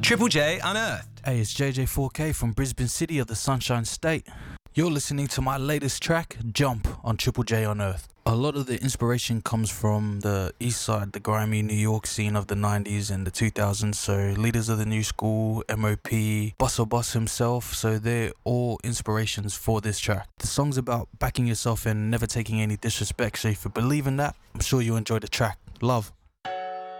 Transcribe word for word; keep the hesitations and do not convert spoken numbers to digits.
Triple J Unearthed. Hey, it's J J four K from Brisbane City of the Sunshine State. You're listening to my latest track, Jump, on Triple J Unearthed. A lot of the inspiration comes from the east side, the grimy New York scene of the nineties and the two thousands, so Leaders of the New School, M O P, Buster Boss himself, so they're all inspirations for this track. The song's about backing yourself and never taking any disrespect, so if you believe in that, I'm sure you'll enjoy the track. Love.